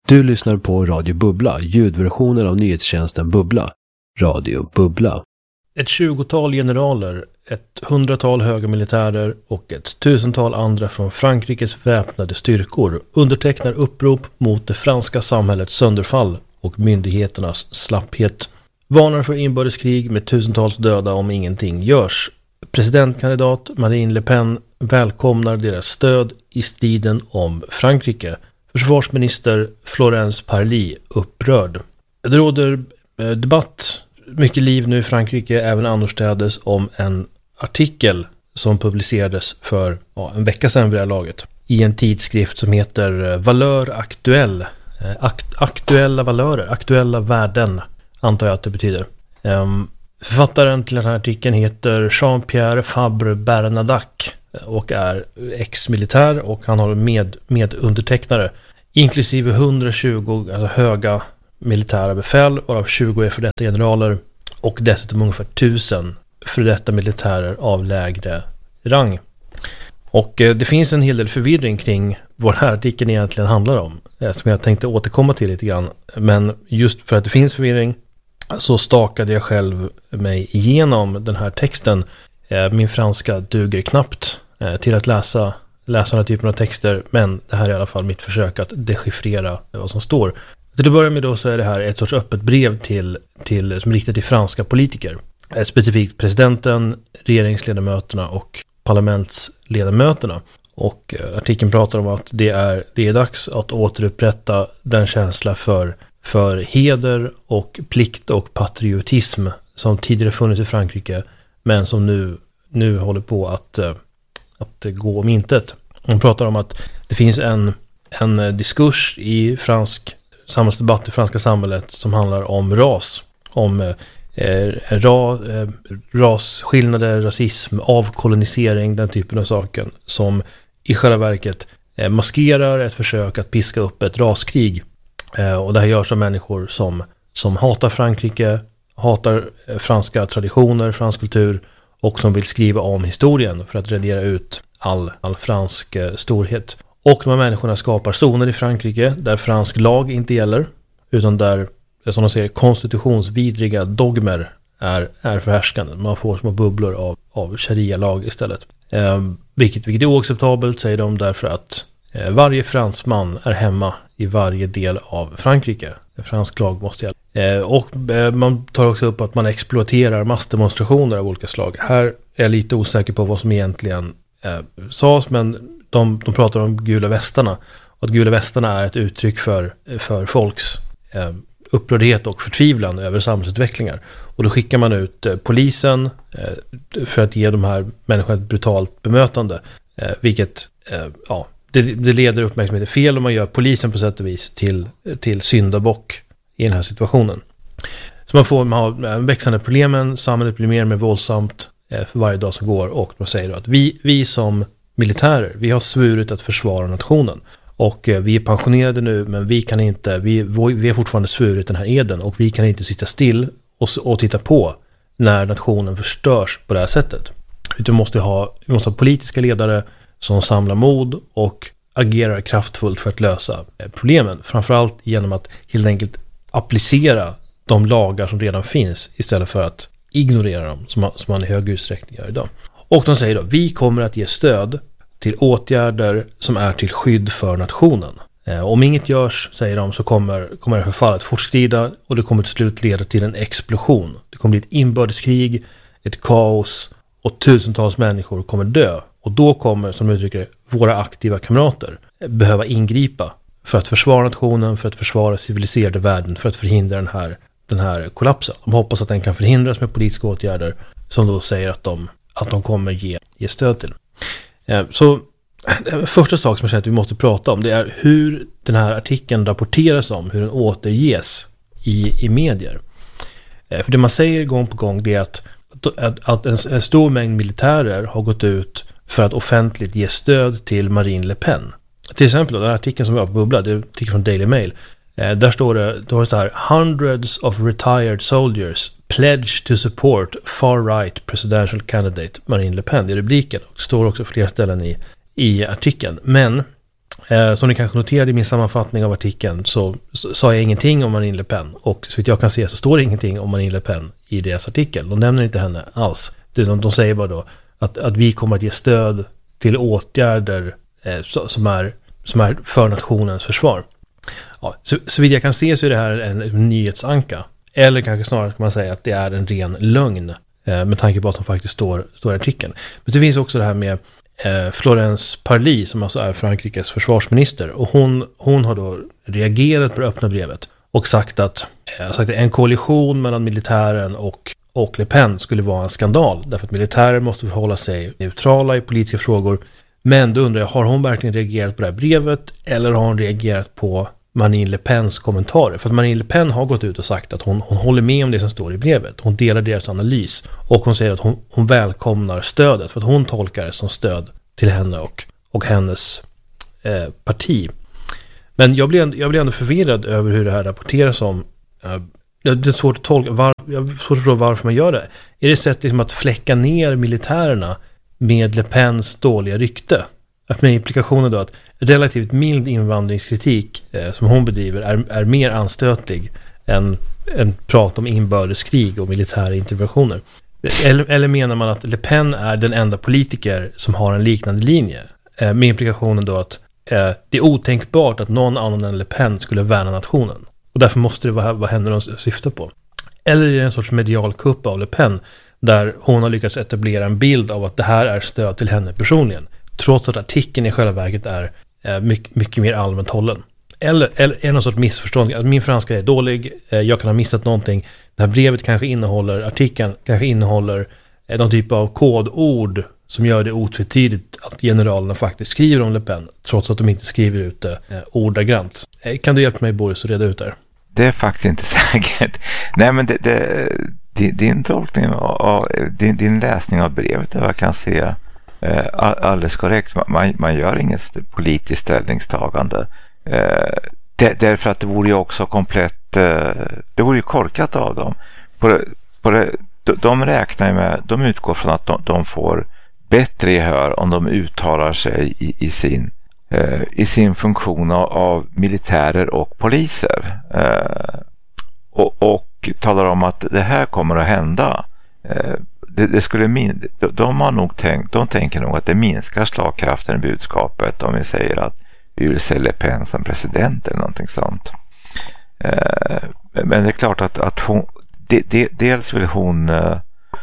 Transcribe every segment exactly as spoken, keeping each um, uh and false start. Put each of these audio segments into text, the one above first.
Du lyssnar på Radio Bubbla, ljudversionen av nyhetstjänsten Bubbla. Radio Bubbla. Ett tjugotal generaler, ett hundratal höga militärer och ett tusental andra från Frankrikes väpnade styrkor undertecknar upprop mot det franska samhällets sönderfall och myndigheternas slapphet. Varnar för inbördeskrig med tusentals döda om ingenting görs. Presidentkandidat Marine Le Pen välkomnar deras stöd i striden om Frankrike. Försvarsminister Florence Parly upprörd. Det råder debatt, mycket liv nu i Frankrike, även annorstädes, om en artikel som publicerades för ja, en vecka sedan vid det här laget i en tidskrift som heter Valör Aktuell. Akt, aktuella valörer, aktuella värden antar jag att det betyder. Um, författaren till den här artikeln heter Jean-Pierre Fabre Bernadac och är ex-militär, och han har med, med undertecknare inklusive hundratjugo alltså höga militära befäl, varav tjugo är för detta generaler och dessutom ungefär tusen för detta militärer av lägre rang. Och eh, det finns en hel del förvirring kring vad den här artikeln egentligen handlar om, eh, som jag tänkte återkomma till lite grann. Men just för att det finns förvirring så stakade jag själv mig igenom den här texten. Eh, min franska duger knappt eh, till att läsa läsa den här typen av texter, men det här är i alla fall mitt försök att dechiffrera vad som står. Till att börja med då så är det här ett sorts öppet brev till, till, som är riktat till franska politiker. Eh, specifikt presidenten, regeringsledamöterna och parlamentsledamöterna. Och eh, artikeln pratar om att det är, det är dags att återupprätta den känsla för, för heder och plikt och patriotism som tidigare funnits i Frankrike, men som nu, nu håller på att, eh, att gå om intet. Man pratar om att det finns en, en diskurs i fransk samhällsdebatt i franska samhället som handlar om ras, om eh, ra, eh, rasskillnader, rasism, avkolonisering, den typen av saker som i själva verket eh, maskerar ett försök att piska upp ett raskrig. Eh, och det här görs av människor som, som hatar Frankrike, hatar eh, franska traditioner, fransk kultur, och som vill skriva om historien för att radera ut all, all fransk eh, storhet. Och de här människorna skapar zoner i Frankrike där fransk lag inte gäller, utan där, som de säger, konstitutionsvidriga dogmer är, är förhärskande. Man får små bubblor av, av sharia-lag istället. Eh, vilket, vilket är oacceptabelt, säger de, därför att eh, varje fransman är hemma i varje del av Frankrike. Fransk lag måste gälla. Eh, och eh, man tar också upp att man exploaterar massdemonstrationer av olika slag. Här är jag lite osäker på vad som egentligen eh, sades, men de, de pratar om gula västarna. Och att gula västarna är ett uttryck för, för folks eh, upprördhet och förtvivlan över samhällsutvecklingar. Och då skickar man ut eh, polisen eh, för att ge de här människorna ett brutalt bemötande. Eh, vilket, eh, ja, det, det leder uppmärksamhet fel om man gör polisen på sätt och vis till, till syndabock i den här situationen. Så man får man har en växande problemen, samhället blir mer och mer våldsamt eh, för varje dag som går, och man säger då att vi, vi som militärer, vi har svurit att försvara nationen. Och eh, vi är pensionerade nu, men vi kan inte, vi, vi har fortfarande svurit den här eden, och vi kan inte sitta still och, och titta på när nationen förstörs på det här sättet. Utan vi måste ha, vi måste ha politiska ledare som samlar mod och agerar kraftfullt för att lösa eh, problemen. Framförallt genom att helt enkelt applicera de lagar som redan finns istället för att ignorera dem som man, som man i hög utsträckning gör idag. Och de säger då, vi kommer att ge stöd till åtgärder som är till skydd för nationen. Eh, om inget görs, säger de, så kommer, kommer det förfallet fortskrida, och det kommer till slut leda till en explosion. Det kommer bli ett inbördeskrig, ett kaos, och tusentals människor kommer dö. Och då kommer, som de uttrycker det, våra aktiva kamrater behöva ingripa för att försvara nationen, för att försvara civiliserade världen, för att förhindra den här, den här kollapsen. De hoppas att den kan förhindras med politiska åtgärder som då säger att de, att de kommer ge, ge stöd till. Så den första sak som jag känner att vi måste prata om, det är hur den här artikeln rapporteras om, hur den återges i, i medier. För det man säger gång på gång, det är att, att, att en, en stor mängd militärer har gått ut för att offentligt ge stöd till Marine Le Pen. Till exempel då, den här artikeln som vi har på Bubbla, det är en artikel från Daily Mail. Eh, där står det, då är det så här: hundreds of retired soldiers pledge to support far-right presidential candidate Marine Le Pen. Det är rubriken, och det står också flera ställen i, i artikeln. Men Eh, som ni kanske noterade i min sammanfattning av artikeln så, så sa jag ingenting om Marine Le Pen. Och så vitt jag kan se så står det ingenting om Marine Le Pen i deras artikel. De nämner inte henne alls. De, de säger bara då att, att vi kommer att ge stöd till åtgärder eh, så, som, är, som är för nationens försvar. Ja, så, så vitt jag kan se så är det här en, en nyhetsanka. Eller kanske snarare kan man säga att det är en ren lögn eh, med tanke på vad som faktiskt står, står i artikeln. Men det finns också det här med eh, Florence Parly som alltså är Frankrikes försvarsminister. Och hon, hon har då reagerat på det öppna brevet och sagt att, eh, sagt att en koalition mellan militären och, och Le Pen skulle vara en skandal. Därför att militärer måste förhålla sig neutrala i politiska frågor. Men då undrar jag, har hon verkligen reagerat på det här brevet eller har hon reagerat på Marine Le Pens kommentarer? För att Marine Le Pen har gått ut och sagt att hon, hon håller med om det som står i brevet. Hon delar deras analys. Och hon säger att hon, hon välkomnar stödet. För att hon tolkar det som stöd till henne och, och hennes eh, parti. Men jag blir, jag blir ändå förvirrad över hur det här rapporteras om. Eh, det är svårt att tolka. Var, jag har svårt att förstå varför man gör det. Är det ett sätt liksom att fläcka ner militärerna med Le Pens dåliga rykte? Att med implikationen då att relativt mild invandringskritik eh, som hon bedriver är, är mer anstötlig än, än prat om inbördeskrig och militära interventioner. Eller, eller menar man att Le Pen är den enda politiker som har en liknande linje? Eh, med implikationen då att eh, det är otänkbart att någon annan än Le Pen skulle värna nationen. Och därför måste det vara vad henne de syftar på. Eller är det en sorts medial kupp av Le Pen där hon har lyckats etablera en bild av att det här är stöd till henne personligen. Trots att artikeln i själva verket är eh, mycket, mycket mer allmänt hållen. Eller, eller är det någon sorts missförstånd? Att min franska är dålig, eh, jag kan ha missat någonting. Det här brevet kanske innehåller, artikeln kanske innehåller eh, någon typ av kodord som gör det otvetydigt att generalerna faktiskt skriver om Le Pen. Trots att de inte skriver ut det eh, ordagrant. Eh, kan du hjälpa mig, Boris, att reda ut det? Det är faktiskt inte säkert. Nej, men det, det, din, din tolkning av, din, din läsning av brevet, det jag kan se alldeles korrekt. Man, man gör inget politiskt ställningstagande. Eh, det, därför att det vore ju också komplett eh, det vore ju korkat av dem. På det, på det, de räknar med, de utgår från att de, de får bättre gehör om de uttalar sig i, i, sin, eh, i sin funktion av, av militärer och poliser. Eh, och, och talar om att det här kommer att hända. Eh, Det, det skulle min, de, de har nog tänkt, de tänker nog att det minskar slagkraften i budskapet om vi säger att vi vill se Le Pen som president eller någonting sånt. Eh, men det är klart att, att hon, de, de, dels vill hon eh,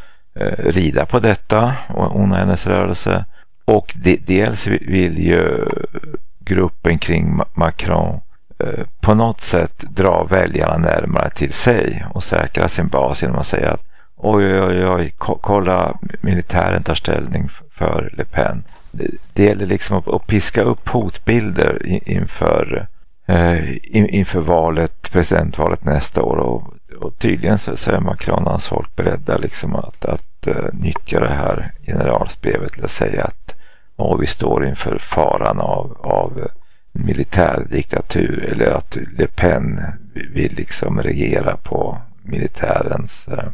rida på detta och hon och hennes rörelse, och de, dels vill ju gruppen kring Macron eh, på något sätt dra väljarna närmare till sig och säkra sin bas genom att säga att oj, oj, oj, kolla, militären tar ställning för Le Pen. Det gäller liksom att, att piska upp hotbilder inför, eh, inför valet, presidentvalet nästa år. Och, och tydligen så, så är Macron och hans folk beredda liksom att, att uh, nyttja det här generalsbrevet till att säga att oh, vi står inför faran av, av militärdiktatur, eller att Le Pen vill liksom regera på militärens uh,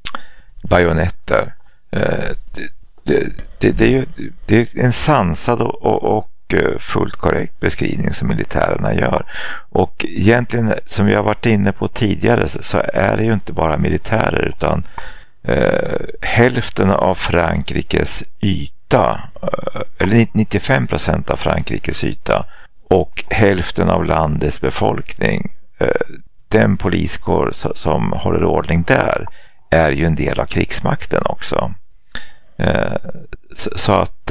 bajonetter. Eh, det, det, det, det, är ju, det är en sansad och, och, och fullt korrekt beskrivning som militärerna gör. Och egentligen, som vi har varit inne på tidigare, så, så är det ju inte bara militärer, utan eh, hälften av Frankrikes yta, eh, eller nittiofem procent av Frankrikes yta, och hälften av landets befolkning, eh, den poliskår som, som håller ordning där, är ju en del av krigsmakten också. Eh, så, så att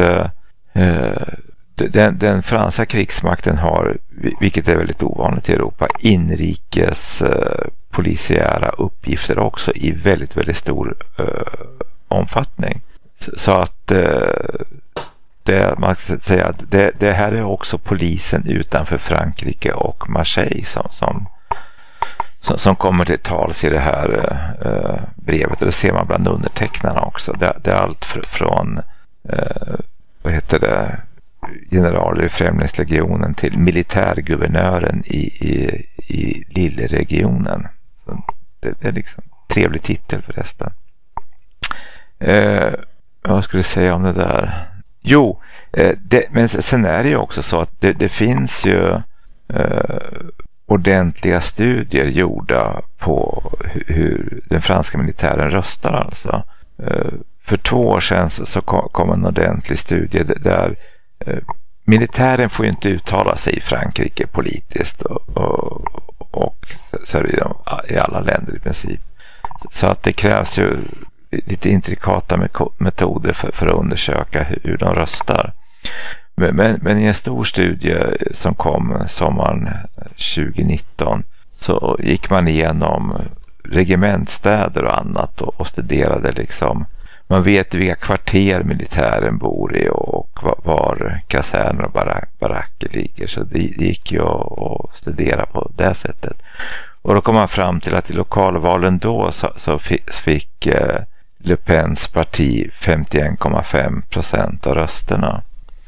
eh, den, den franska krigsmakten har, vilket är väldigt ovanligt i Europa, inrikes eh, polisiära uppgifter också i väldigt, väldigt stor eh, omfattning. Så, så att eh, det, man ska säga att det, det här är också polisen utanför Frankrike och Marseille som, som Som, som kommer till tals i det här uh, brevet. Och det ser man bland undertecknarna också. Det, det är allt fr- från uh, vad heter det, generaler i Främlingslegionen till militärguvernören i, i, i Lille-regionen. Så det, det är liksom trevlig titel förresten. Uh, vad skulle jag säga om det där? Jo, eh, det, men sen är det ju också så att det, det finns ju eh, ordentliga studier gjorda på hur, hur den franska militären röstar alltså. Eh, för två år sedan så, så kom, kom en ordentlig studie där eh, militären får ju inte uttala sig i Frankrike politiskt och, och, och så är det i alla länder i princip. Så att det krävs ju lite intrikata metoder för, för att undersöka hur, hur de röstar. Men, men, men i en stor studie som kom sommaren tjugonitton så gick man igenom regementstäder och annat och, och studerade liksom, man vet vilka kvarter militären bor i och var, var kaserner och barak, baracker ligger, så det, det gick ju att, att studera på det sättet. Och då kom man fram till att i lokalvalen då så, så fick, fick eh, Le Pens parti femtioen komma fem procent av rösterna.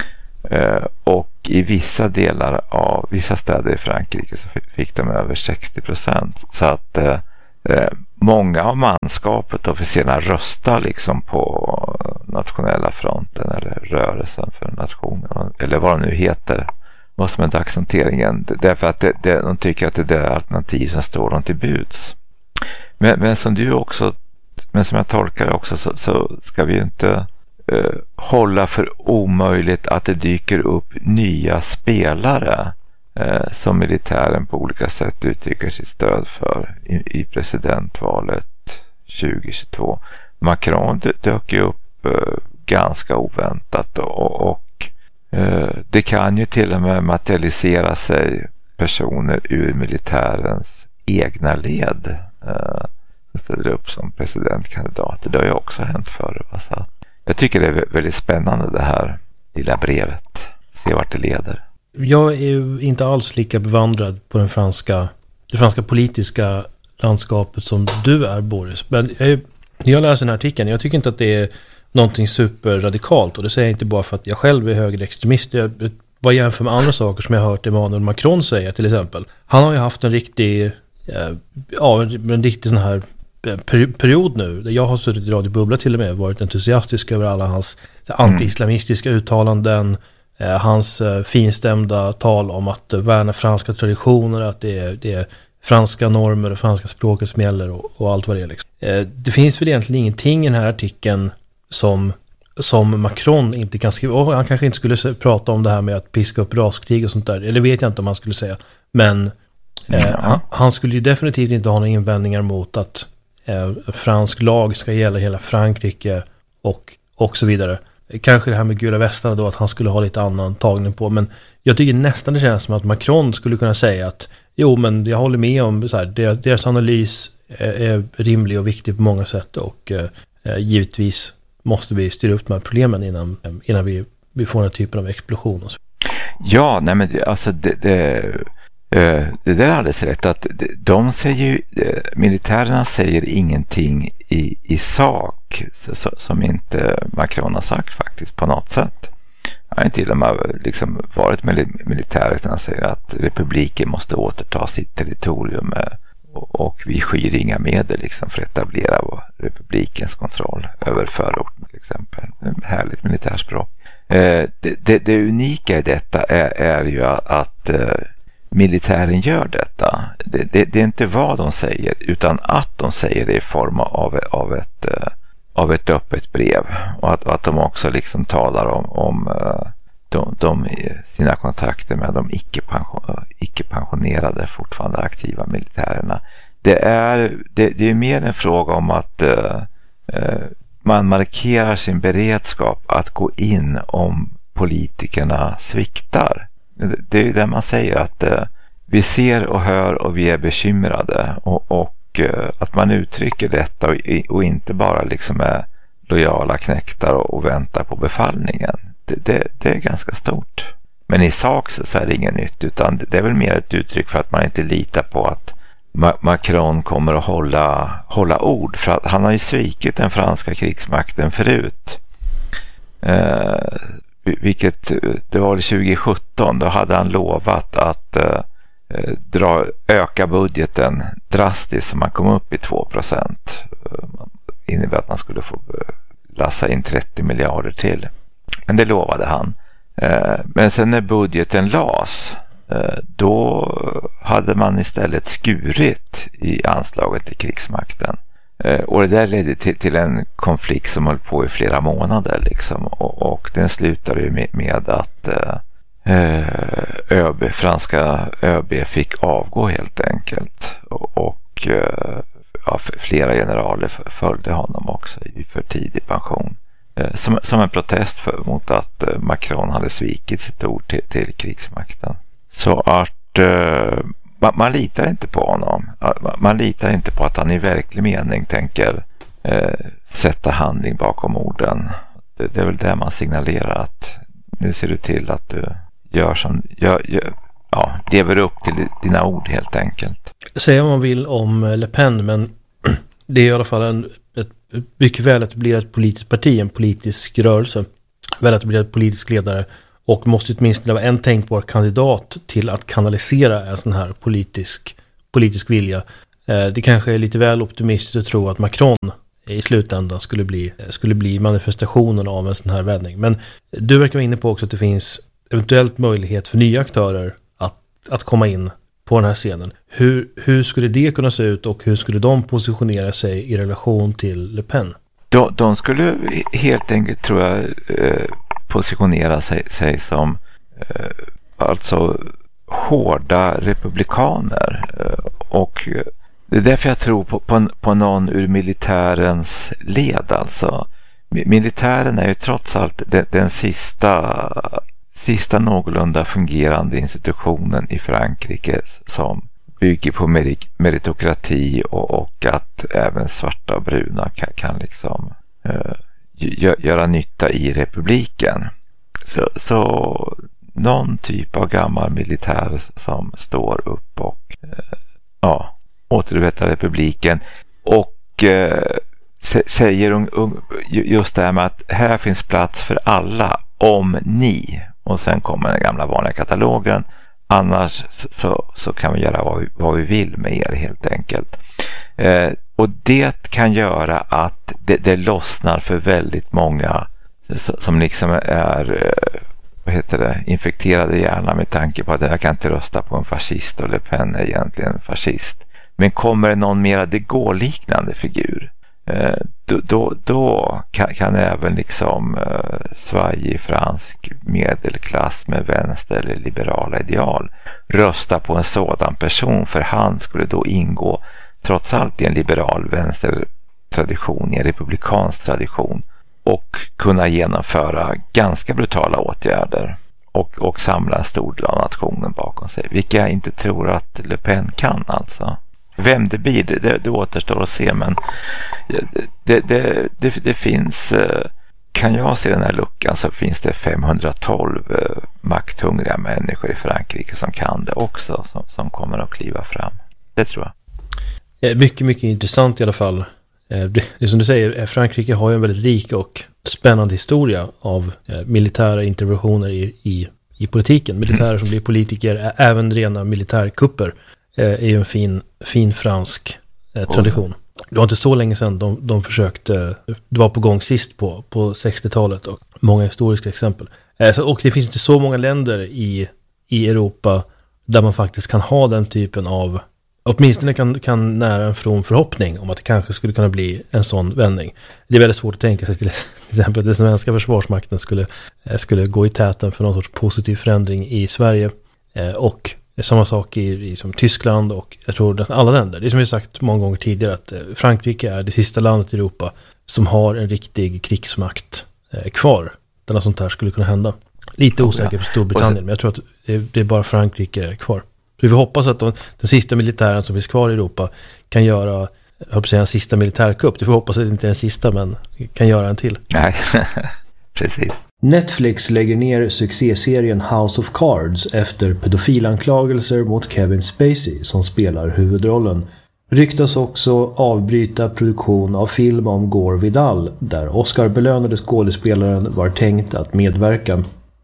Eh, och i vissa delar av vissa städer i Frankrike så fick, fick de över sextio procent. Så att eh, många av manskapet, officerarna, röstar liksom på nationella fronten eller rörelsen för nationen eller vad det nu heter, vad som är dagsnoteringen, därför att det, det, de tycker att det är det alternativ som står dem till buds. Men, men som du också, men som jag tolkar också så, så ska vi ju inte eh, hålla för omöjligt att det dyker upp nya spelare eh, som militären på olika sätt uttrycker sitt stöd för i, i presidentvalet tjugohundratjugotvå. Macron dök ju upp eh, ganska oväntat och, och det kan ju till och med materialisera sig personer ur militärens egna led eh, som ställer upp som presidentkandidater. Det har ju också hänt förr. Så att jag tycker det är väldigt spännande det här lilla brevet. Se vart det leder. Jag är ju inte alls lika bevandrad på den franska, det franska politiska landskapet som du är, Boris. Men jag, jag läser den här artikeln. Jag tycker inte att det är någonting superradikalt, och det säger jag inte bara för att jag själv är högerextremist. Jag bara jämför med andra saker som jag har hört Emmanuel Macron säga till exempel. Han har ju haft en riktig eh, ja, en riktig sån här period nu. Jag har suttit i Radio Bubbla till och med, varit entusiastisk över alla hans anti-islamistiska uttalanden, eh, hans eh, finstämda tal om att eh, värna franska traditioner, att det är, det är franska normer och franska språket som gäller och, och allt vad det är liksom. Eh, det finns väl egentligen ingenting i den här artikeln som, som Macron inte kan skriva. Och han kanske inte skulle se, prata om det här med att piska upp raskrig och sånt där. Eller vet jag inte om han skulle säga. Men eh, ja. han, han skulle ju definitivt inte ha några invändningar mot att eh, fransk lag ska gälla hela Frankrike och, och så vidare. Kanske det här med gula västarna då, att han skulle ha lite annan tagning på. Men jag tycker nästan det känns som att Macron skulle kunna säga att jo, men jag håller med om så här, deras, deras analys är, är rimlig och viktig på många sätt, och eh, givetvis måste vi styra upp de här problemen innan, innan vi, vi får den här typen av explosion. Och så. Ja, nej men alltså det, det, det där är alldeles rätt, att de säger ju, militärerna säger ingenting i, i sak som inte Macron har sagt faktiskt på något sätt. Han har till och med liksom varit militär, utan han säger att republiken måste återta sitt territorium och, och vi skyr inga medel liksom för att etablera republikens kontroll över förorten till exempel. Härligt militärspråk. Eh, det, det, det unika i detta är, är ju att eh, militären gör detta. Det, det, det är inte vad de säger, utan att de säger det i form av, av ett eh, av ett öppet brev, och att, och att de också liksom talar om, om uh, de, de, sina kontakter med de icke-pension, icke-pensionerade fortfarande aktiva militärerna. Det är, det, det är mer en fråga om att uh, uh, man markerar sin beredskap att gå in om politikerna sviktar. Det, det är ju det man säger, att uh, vi ser och hör och vi är bekymrade, och, och att man uttrycker detta och, och inte bara liksom är lojala knäktar och, och väntar på befallningen. Det, det, det är ganska stort. Men i sak så, så är det inget nytt, utan det är väl mer ett uttryck för att man inte litar på att Ma- Macron kommer att hålla, hålla ord. För att han har ju svikit den franska krigsmakten förut. Eh, vilket det var tjugohundrasjutton, då hade han lovat att eh, dra, öka budgeten drastiskt så man kom upp i två procent. Innebär att man skulle få lassa in trettio miljarder till. men det lovade han. Men sen när budgeten lades, då hade man istället skurit i anslaget till krigsmakten. Och det där ledde till, till en konflikt som höll på i flera månader liksom. och, och den slutade ju med, med att eh, ÖB, franska ÖB fick avgå helt enkelt. Och, och eh, ja, flera generaler följde honom också i för tidig pension. Eh, som, som en protest för, mot att eh, Macron hade svikit sitt ord till, till krigsmakten. Så att eh, man, man litar inte på honom. Man litar inte på att han i verklig mening tänker eh, sätta handling bakom orden. Det, det är väl det man signalerar, att nu ser du till att du gör som, gör, gör, ja, lever upp till dina ord helt enkelt. Säga vad man vill om Le Pen, men det är i alla fall en, ett mycket väl etablerat politiskt parti, en politisk rörelse, väl etablerat politisk ledare, och måste åtminstone vara en tänkbar kandidat till att kanalisera en sån här politisk, politisk vilja. Eh, det kanske är lite väl optimistiskt att tro att Macron i slutändan skulle bli, skulle bli manifestationen av en sån här vändning. Men du verkar vara inne på också att det finns eventuellt möjlighet för nya aktörer att, att komma in på den här scenen. Hur, hur skulle det kunna se ut, och hur skulle de positionera sig i relation till Le Pen? De, de skulle helt enkelt, tror jag, eh, positionera sig, sig som eh, alltså hårda republikaner. Eh, och det är därför jag tror på, på, på någon ur militärens led. Alltså. Militären är ju trots allt den, den sista, sista någorlunda fungerande institutionen i Frankrike som bygger på meritokrati och, och att även svarta och bruna kan, kan liksom eh, gö, göra nytta i republiken. Så, så någon typ av gammal militär som står upp och eh, ja, återupprättar republiken och eh, säger un, un, just det här med att här finns plats för alla om ni, och sen kommer den gamla vanliga katalogen, annars så, så kan vi göra vad vi, vad vi vill med er helt enkelt. Eh, och det kan göra att det, det lossnar för väldigt många som liksom är eh, vad heter det, infekterade hjärna med tanke på att jag kan inte rösta på en fascist och Le Pen är egentligen en fascist. Men kommer det någon mera de Gaulle-liknande figur, eh, då, då, då kan, kan även liksom eh, svajig fransk medelklass med vänster eller liberala ideal rösta på en sådan person, för han skulle då ingå trots allt i en liberal vänstertradition, i en republikansk tradition, och kunna genomföra ganska brutala åtgärder och, och samla en stor del av nationen bakom sig, vilka jag inte tror att Le Pen kan. Alltså vem det blir, det, det, det återstår att se, men det, det, det, det finns, kan jag se den här luckan, så finns det femhundratolv makthungriga människor i Frankrike som kan det också, som, som kommer att kliva fram. Det tror jag. Mycket, mycket intressant i alla fall. Det, det som du säger, Frankrike har ju en väldigt rik och spännande historia av militära interventioner i, i, i politiken. Militärer mm. som blir politiker, även rena militärkupper, är ju en fin, fin fransk eh, tradition. Oh. Det var inte så länge sedan de, de försökte, det var på gång sist på, på sextiotalet, och många historiska exempel. Eh, så, och det finns inte så många länder i, i Europa där man faktiskt kan ha den typen av, åtminstone kan, kan nära en from förhoppning om att det kanske skulle kunna bli en sån vändning. Det är väldigt svårt att tänka sig till, till exempel att den svenska försvarsmakten skulle, skulle gå i täten för någon sorts positiv förändring i Sverige. Eh, och samma sak i, i som Tyskland och jag tror alla länder. Det är som vi sagt många gånger tidigare, att eh, Frankrike är det sista landet i Europa som har en riktig krigsmakt eh, kvar. Där något sånt här skulle kunna hända. Lite osäker på Storbritannien, sen, men jag tror att det, det är bara Frankrike kvar. Så vi hoppas att de, den sista militären som finns kvar i Europa kan göra, jag höll på att säga en sista militärkupp. Det får hoppas att det inte är den sista, men kan göra en till. Nej, precis. Netflix lägger ner succéserien House of Cards efter pedofilanklagelser mot Kevin Spacey som spelar huvudrollen. Ryktas också avbryta produktion av film om Gore Vidal, där Oscar-belönade skådespelaren var tänkt att medverka.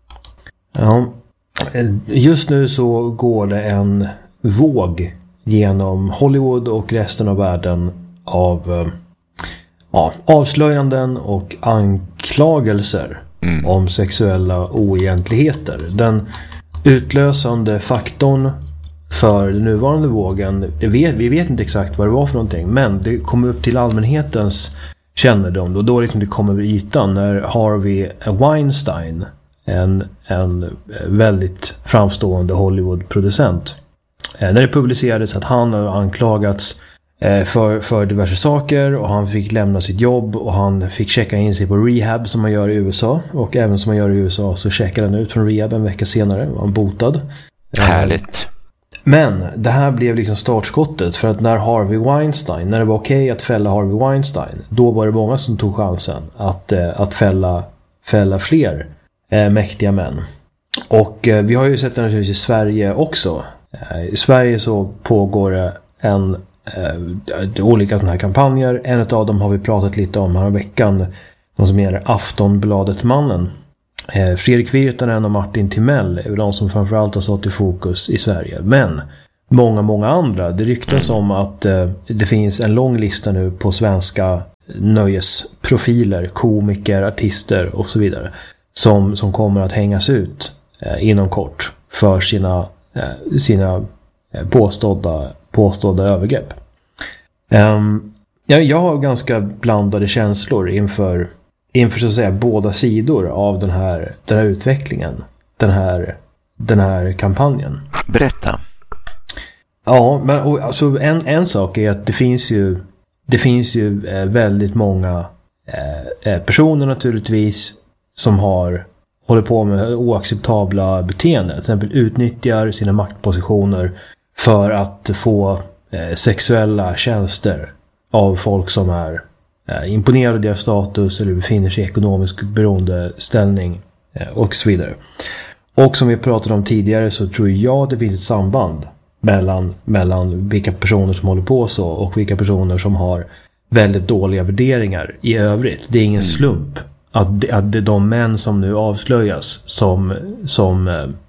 Ja. Just nu så går det en våg genom Hollywood och resten av världen av ja, avslöjanden och anklagelser mm. om sexuella oegentligheter. Den utlösande faktorn för den nuvarande vågen, det vet, vi vet inte exakt vad det var för någonting, men det kom upp till allmänhetens kännedom och då liksom det kom över ytan när Harvey Weinstein, en, en väldigt framstående Hollywood-producent, när det publicerades att han har anklagats för, för diverse saker och han fick lämna sitt jobb och han fick checka in sig på rehab som man gör i U S A, och även som man gör i U S A så checkade han ut från rehab en vecka senare och han botad. Härligt. Men det här blev liksom startskottet, för att när Harvey Weinstein, när det var okej att fälla Harvey Weinstein, då var det många som tog chansen att, att fälla, fälla fler eh, mäktiga män. Och eh, vi har ju sett det naturligtvis i Sverige också. Eh, I Sverige så pågår det en eh, olika sådana här kampanjer. En av dem har vi pratat lite om här veckan, de som är Aftonbladet-mannen. Eh, Fredrik Virtanen och Martin Timell är de som framförallt har stått i fokus i Sverige. Men många, många andra. Det ryktas om att eh, det finns en lång lista nu på svenska nöjesprofiler, komiker, artister och så vidare. Som, som kommer att hängas ut eh, inom kort för sina, eh, sina eh, påstådda, påstådda övergrepp. Um, jag, jag har ganska blandade känslor inför inför så att säga båda sidor av den här, den här utvecklingen, den här, den här kampanjen. Berätta. Ja, men och, alltså, en, en sak är att det finns ju det finns ju eh, väldigt många eh, personer naturligtvis som har håller på med oacceptabla beteenden, till exempel utnyttjar sina maktpositioner för att få eh, sexuella tjänster av folk som är imponerade av deras status eller befinner sig i ekonomisk beroendeställning och så vidare. Och som vi pratade om tidigare så tror jag det finns ett samband mellan, mellan vilka personer som håller på så och vilka personer som har väldigt dåliga värderingar i övrigt. Det är ingen slump att, att det är de män som nu avslöjas som, som,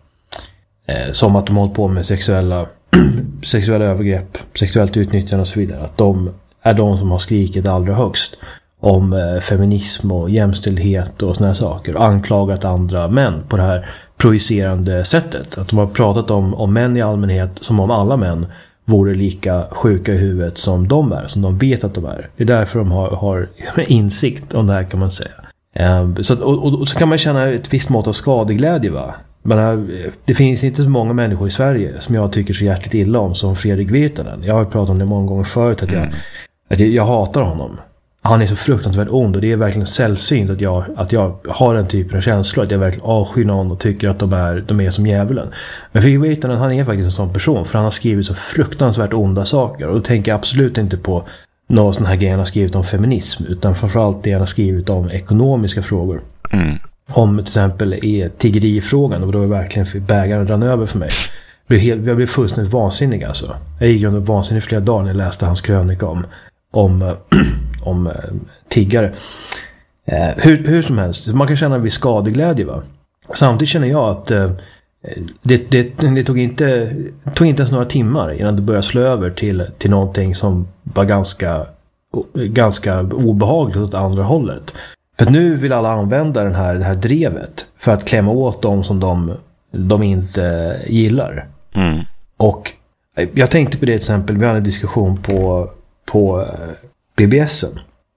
eh, som att de håller på med sexuella, sexuella övergrepp, sexuellt utnyttjande och så vidare. Att de är de som har skrikit allra högst om eh, feminism och jämställdhet och såna här saker och anklagat andra män på det här projicerande sättet. Att de har pratat om, om män i allmänhet som om alla män vore lika sjuka i huvudet som de är, som de vet att de är. Det är därför de har, har insikt om det här, kan man säga. Eh, så att, och, och, och så kan man känna ett visst mått av skadeglädje, va? Men det finns inte så många människor i Sverige som jag tycker så hjärtligt illa om som Fredrik Virtanen. Jag har pratat om det många gånger förut att jag, mm. att jag, jag hatar honom. Han är så fruktansvärt ond och det är verkligen sällsynt att jag, att jag har den typen av känslor, att jag verkligen avskyr någon och tycker att de är, de är som djävulen. Men Fredrik Virtanen, han är faktiskt en sån person, för han har skrivit så fruktansvärt onda saker, och då tänker jag absolut inte på någon sån här grej han har skrivit om feminism, utan framförallt det han har skrivit om ekonomiska frågor. Mm. Om till exempel i tiggerifrågan, och då är verkligen bägaren rann över för mig. Jag blev, helt, jag blev fullständigt vansinnig alltså. Jag gick runt och vansinnig flera dagar när jag läste hans krönika om, om, om äh, tiggare. Eh, hur, hur som helst, man kan känna en viss skadeglädje, va? Samtidigt känner jag att eh, det, det, det tog, inte, tog inte ens några timmar innan det började slå över till, till någonting som var ganska, ganska obehagligt åt andra hållet. För nu vill alla använda den här, det här drevet för att klämma åt dem som de, de inte gillar. Mm. Och jag tänkte på det till exempel, vi hade en diskussion på, på B B S:en.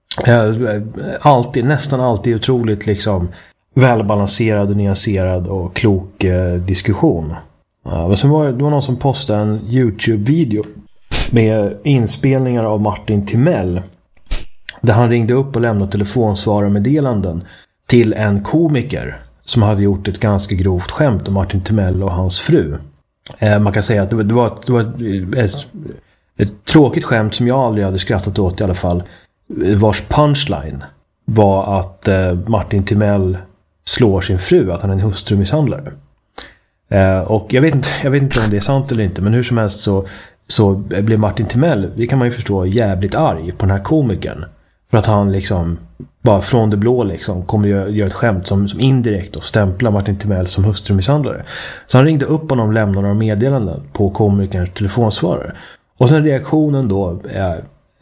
Alltid, nästan alltid otroligt liksom välbalanserad och nyanserad och klok eh, diskussion. Ja, men sen var det, det var någon som postade en YouTube-video med inspelningar av Martin Timell, där han ringde upp och lämnade telefonsvararmeddelanden till en komiker som hade gjort ett ganska grovt skämt om Martin Timell och hans fru. Eh, man kan säga att det var, det var, det var ett, ett, ett tråkigt skämt som jag aldrig hade skrattat åt i alla fall, vars punchline var att eh, Martin Timell slår sin fru, att han är en hustrumisshandlare. Eh, och jag vet, inte, jag vet inte om det är sant eller inte, men hur som helst så, så blev Martin Timell, det kan man ju förstå, jävligt arg på den här komikern. För att han liksom bara från det blå liksom kommer göra, göra ett skämt som, som indirekt och stämplar Martin Timell som hustrumisshandlare. Så han ringde upp honom och lämnade några meddelanden på komikerns telefonsvarare. Och sen reaktionen då är,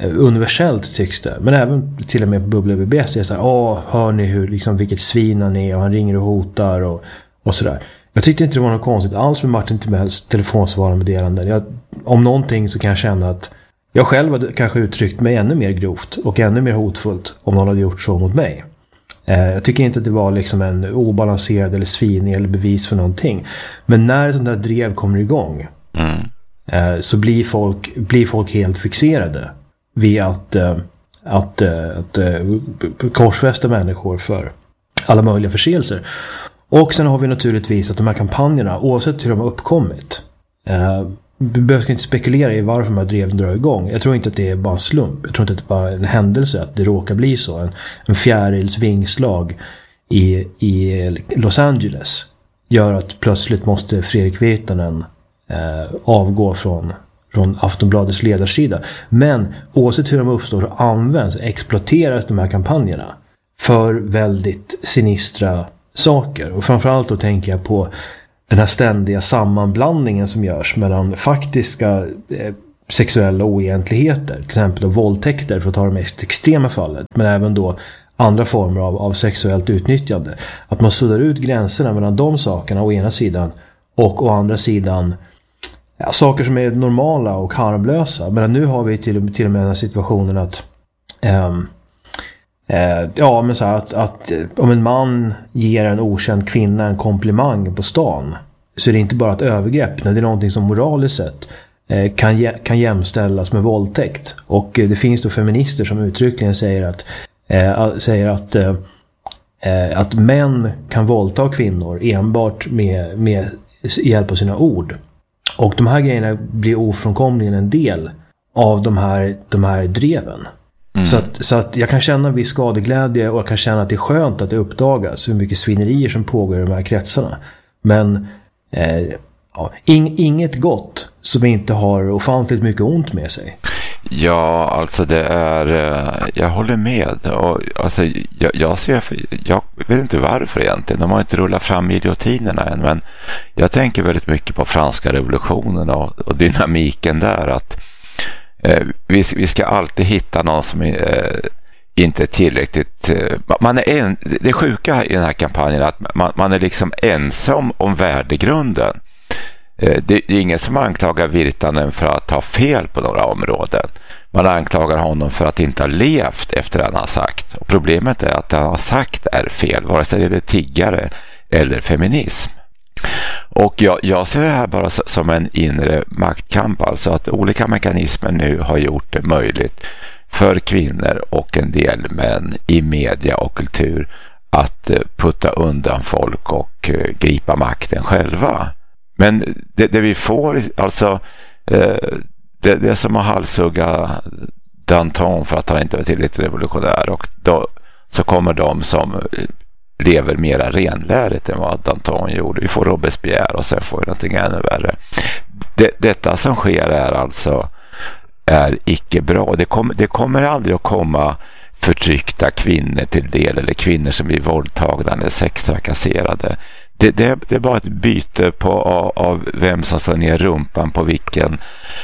universellt tycks det. Men även till och med på Bubbla B B C är så här, åh, hör ni hur, liksom, vilket svin han är och han ringer och hotar och, och sådär. Jag tyckte inte det var något konstigt alls med Martin Timells telefonsvararmeddelanden. Jag, om någonting så kan jag känna att jag själv hade kanske uttryckt mig ännu mer grovt och ännu mer hotfullt om någon hade gjort så mot mig. Eh, jag tycker inte att det var liksom en obalanserad eller svinig eller bevis för någonting. Men när sånt där drev kommer igång mm. eh, så blir folk, blir folk helt fixerade vid att, eh, att, eh, att eh, korsfästa människor för alla möjliga förseelser. Och sen har vi naturligtvis att de här kampanjerna, oavsett hur de har uppkommit, eh, vi behöver inte spekulera i varför de här dreven drar igång. Jag tror inte att det är bara en slump. Jag tror inte att det är bara en händelse att det råkar bli så. En, en fjärils vingslag i, i Los Angeles gör att plötsligt måste Fredrik Virtanen eh, avgå från, från Aftonbladets ledarsida. Men oavsett hur de uppstår och används, exploateras de här kampanjerna för väldigt sinistra saker. Och framförallt då tänker jag på den här ständiga sammanblandningen som görs mellan faktiska eh, sexuella oegentligheter, till exempel då våldtäkter för att ta det mest extrema fallet, men även då andra former av, av sexuellt utnyttjande. Att man suddar ut gränserna mellan de sakerna å ena sidan och å andra sidan ja, saker som är normala och harmlösa. Men nu har vi till, till och med den här situationen att ehm, Eh, ja, men så här att, att om en man ger en okänd kvinna en komplimang på stan, så är det inte bara ett övergrepp, när det är någonting som moraliskt sett eh, kan, jä- kan jämställas med våldtäkt. Och eh, det finns då feminister som uttryckligen säger att eh, säger att eh, att män kan våldta kvinnor enbart med, med hjälp av sina ord. Och de här grejerna blir ofrånkomligen en del av de här, de här dreven. Mm. Så, att, så att jag kan känna viss skadeglädje och jag kan känna att det är skönt att det uppdagas hur mycket svinerier som pågår i de här kretsarna. Men eh, ja, ing, inget gott som inte har ofantligt mycket ont med sig. Ja, alltså det är, jag håller med. Och, alltså, jag, jag, ser, jag vet inte varför egentligen. De har inte rullat fram giljotinerna än, men jag tänker väldigt mycket på franska revolutionen och, och dynamiken där, att Vi, vi ska alltid hitta någon som är, eh, inte är tillräckligt... Eh, man är en, det sjuka i den här kampanjen är att man, man är liksom ensam om värdegrunden. Eh, det, det är ingen som anklagar Virtanen för att ha fel på några områden. Man anklagar honom för att inte ha levt efter det han har sagt. Och problemet är att det han har sagt är fel, vare sig det är tiggare eller feminism. Och jag, jag ser det här bara som en inre maktkamp, alltså att olika mekanismer nu har gjort det möjligt för kvinnor och en del män i media och kultur att putta undan folk och gripa makten själva. Men det, det vi får, alltså det, det som har halshugga Danton för att han inte var tillräckligt revolutionär, och då så kommer de som lever mera renlärigt än vad Danton gjorde. Vi får Robespierre och sen får vi någonting ännu värre. Det, detta som sker är alltså är icke bra. Det, kom, det kommer aldrig att komma förtryckta kvinnor till del, eller kvinnor som blir våldtagna eller sextrakasserade. Det, det, det är bara ett byte på, av, av vem som står ner rumpan på vilken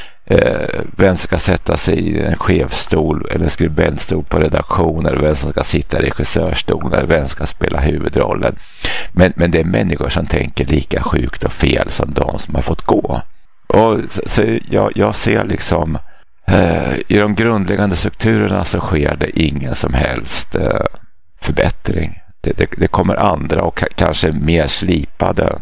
Eh, vem ska sätta sig i en chefstol eller en skribentstol på redaktioner, vem som ska sitta i regissörstol, eller vem ska spela huvudrollen. Men, men det är människor som tänker lika sjukt och fel som de som har fått gå. Och så, så jag, jag ser liksom eh, i de grundläggande strukturerna så sker det ingen som helst eh, förbättring. Det, det, det kommer andra och k- kanske mer slipade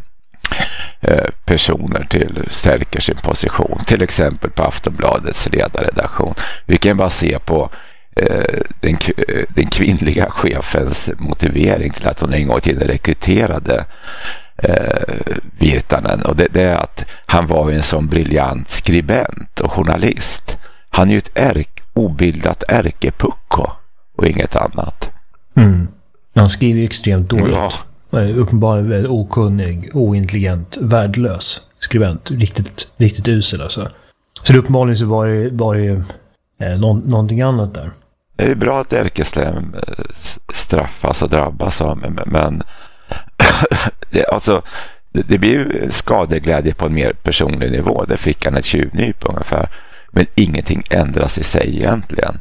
personer till stärker sin position, till exempel på Aftonbladets ledarredaktion. Vi kan bara se på eh, den, den kvinnliga chefens motivering till att hon en gång till rekryterade eh, Virtanen, och det, det är att han var en sån briljant skribent och journalist. Han är ju ett ärk, obildat ärkepucko och inget annat. Mm. Han skriver ju extremt dåligt. Ja. Uppenbarligen väldigt okunnig, ointelligent, värdelös skribent. Riktigt, riktigt usel alltså. Så det uppenbarligen så var det, var det eh, nå- någonting annat där. Det är bra att Erkeslem straffas och drabbas av, men, men det, alltså, det, det blir ju skadeglädje på en mer personlig nivå. Där fick han ett tjuvnyp ungefär. men ingenting ändras i sig egentligen.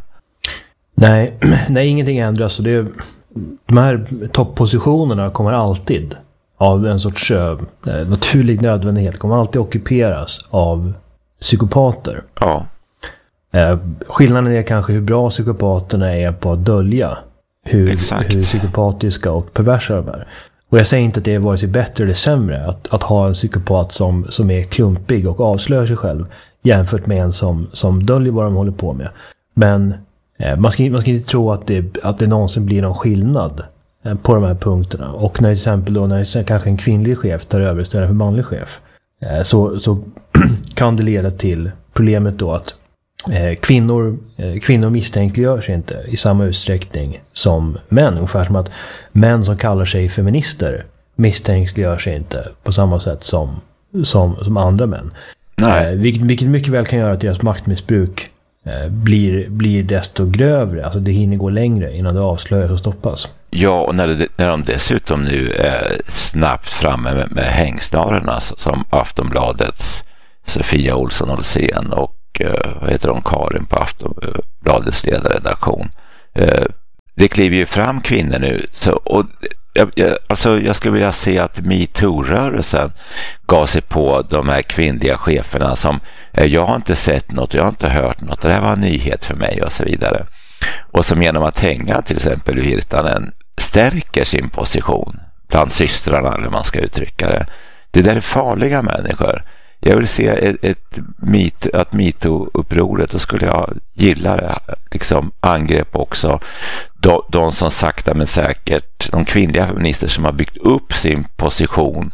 Nej, nej ingenting ändras. Och det är, de här topppositionerna kommer alltid av en sorts uh, naturlig nödvändighet, kommer alltid ockuperas av psykopater. Ja. Uh, skillnaden är kanske hur bra psykopaterna är på att dölja hur, hur psykopatiska och perversa de är. Och jag säger inte att det är vare sig bättre eller sämre att, att ha en psykopat som, som är klumpig och avslöjar sig själv jämfört med en som, som döljer vad de håller på med. Men eh, man, ska, man ska inte tro att det, att det någonsin blir någon skillnad eh, på de här punkterna. Och när till exempel då, när kanske en kvinnlig chef tar över istället för en manlig chef eh, så, så kan det leda till problemet då att eh, kvinnor, eh, kvinnor misstänkliggör sig inte i samma utsträckning som män. Ungefär som att män som kallar sig feminister misstänkliggör sig inte på samma sätt som, som, som andra män. Nej. Eh, vilket, vilket mycket väl kan göra att deras maktmissbruk eh, blir, blir desto grövre. Alltså det hinner gå längre innan det avslöjas och stoppas. Ja, och när, det, när de dessutom nu är snabbt framme med, med hängsnarorna som Aftonbladets Sofia Olsson Olsén och eh, vad heter hon, Karin på Aftonbladets ledarredaktion. Eh, det kliver ju fram kvinnor nu. Så, och jag, jag, alltså jag skulle vilja se att MeToo-rörelsen gav sig på de här kvinnliga cheferna som eh, jag har inte sett något, jag har inte hört något, det här var en nyhet för mig och så vidare. Och som genom att hänga till exempel Virtanen stärker sin position bland systrarna, eller man ska uttrycka det. Det där är farliga människor. Jag vill se ett, ett meet, att MeToo-upproret, då skulle jag gilla det. Liksom angrepp också de, de som sakta men säkert, de kvinnliga feminister som har byggt upp sin position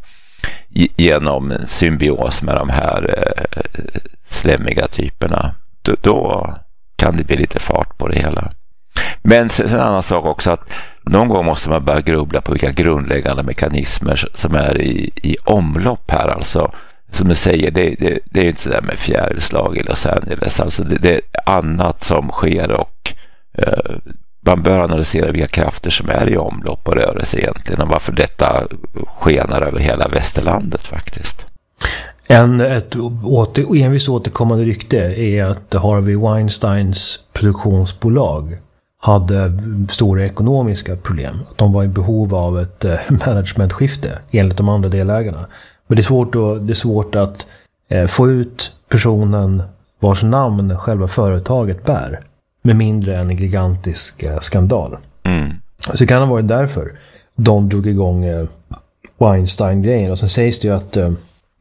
genom en symbios med de här eh, slämmiga typerna. Då, då kan det bli lite fart på det hela. Men sen en annan sak också, att någon gång måste man börja grubbla på vilka grundläggande mekanismer som är i, i omlopp här. Alltså, som du säger, det, det, det är ju inte så där med fjärilslag i Los Angeles. Alltså det, det är annat som sker och eh, man bör analysera vilka krafter som är i omlopp och rörelse egentligen och varför detta skenar över hela västerlandet faktiskt. En, ett åter, envist återkommande rykte är att Harvey Weinsteins produktionsbolag hade stora ekonomiska problem. Att de var i behov av ett eh, managementskifte enligt de andra delägarna. Men det är svårt att, det är svårt att eh, få ut personen vars namn själva företaget bär med mindre än en gigantisk eh, skandal. Mm. Så det kan ha varit därför de drog igång eh, Weinstein-grejen. Och sen sägs det ju att eh,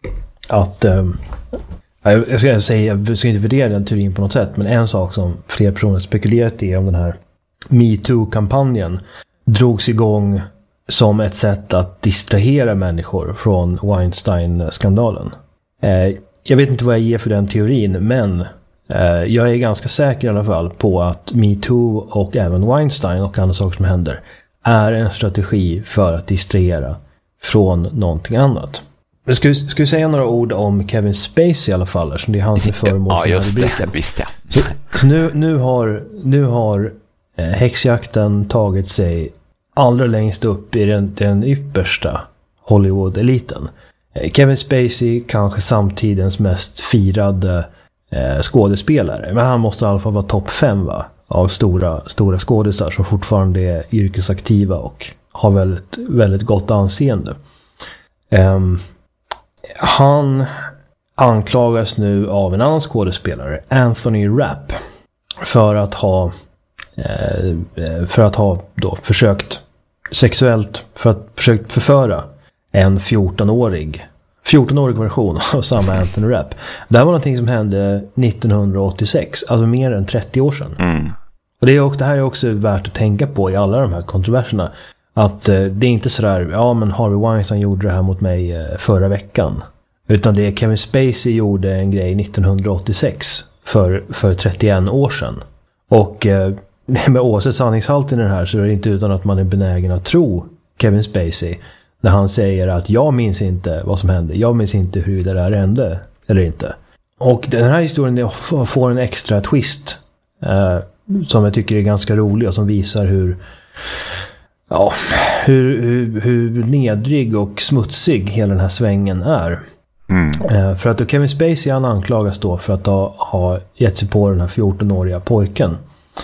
att eh, jag ska säga, jag ska inte värdera den teorin på något sätt, men en sak som fler personer spekulerat i om den här MeToo-kampanjen drogs igång som ett sätt att distrahera människor från Weinstein-skandalen. Eh, jag vet inte vad jag ger för den teorin, men eh, jag är ganska säker i alla fall på att MeToo och även Weinstein och andra saker som händer är en strategi för att distrahera från någonting annat. Men ska, ska vi säga några ord om Kevin Spacey i alla fall, som det är han som är föremål för ja, just det, visst ja. Så, så nu, nu har, nu har eh, häxjakten tagit sig allra längst upp i den, den yppersta Hollywood-eliten. Eh, Kevin Spacey kanske samtidens mest firade eh, skådespelare, men han måste i alla fall vara topp fem va? Av stora, stora skådespelare som fortfarande är yrkesaktiva och har väldigt, väldigt gott anseende. Um, Han anklagas nu av en annan skådespelare, Anthony Rapp, för att ha eh, för att ha då försökt sexuellt för att försökt förföra en fjortonårig fjortonårig version av samma Anthony Rapp. Det här var någonting som hände nittonhundraåttiosex, alltså mer än trettio år sedan. Mm. Och det är också, det här är också värt att tänka på i alla de här kontroverserna. Att eh, det är inte sådär, ja men Harvey Weinstein gjorde det här mot mig eh, förra veckan. Utan det är Kevin Spacey gjorde en grej nittonhundraåttiosex för, för trettioen år sedan. Och eh, med oavsett sanningshalten i det här så är det inte utan att man är benägen att tro Kevin Spacey när han säger att jag minns inte vad som hände. Jag minns inte hur det där hände eller inte. Och den här historien får en extra twist eh, som jag tycker är ganska rolig och som visar hur Ja, hur, hur, hur nedrig och smutsig hela den här svängen är. Mm. För att Kevin Spacey, han anklagas då för att ha, ha gett sig på den här fjortonåriga pojken.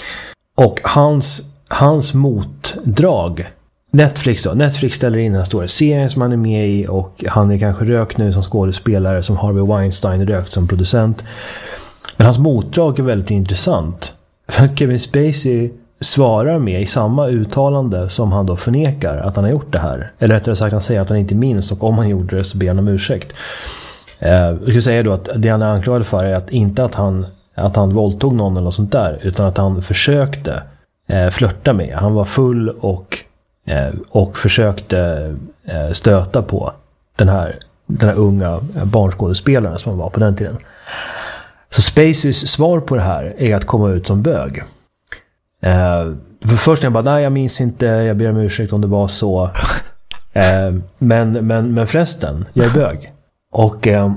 Och hans, hans motdrag, Netflix då, Netflix ställer in den här stora serien som han är med i, och han är kanske rökt nu som skådespelare, som Harvey Weinstein rökt som producent. Men hans motdrag är väldigt intressant. För att Kevin Spacey svarar med i samma uttalande som han då förnekar att han har gjort det här. Eller rättare sagt, han säger att han inte minns, och om han gjorde det så ber han om ursäkt. Eh, jag ska säga då att det han är anklagad för är att inte att han, att han våldtog någon eller något sånt där, utan att han försökte eh, flirta med. Han var full och, eh, och försökte eh, stöta på den här, den här unga barnskådespelaren som han var på den tiden. Så Spaceys svar på det här är att komma ut som bög. Uh, för först jag bara, nej jag minns inte, jag ber om ursäkt om det var så. uh, men, men, men förresten, jag är bög. Och uh,